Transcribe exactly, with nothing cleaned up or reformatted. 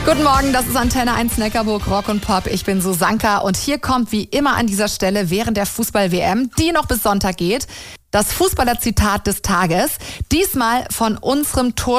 Guten Morgen, das ist Antenne eins Neckarburg, Rock und Pop. Ich bin Susanka und hier kommt wie immer an dieser Stelle während der Fußball-W M, die noch bis Sonntag geht, das Fußballer-Zitat des Tages. Diesmal von unserem Tor